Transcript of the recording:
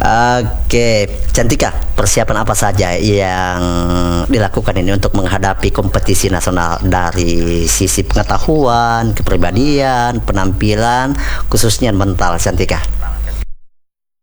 Oke, Cantika, persiapan apa saja yang dilakukan ini untuk menghadapi kompetisi nasional dari sisi pengetahuan, kepribadian, penampilan, khususnya mental, Cantika?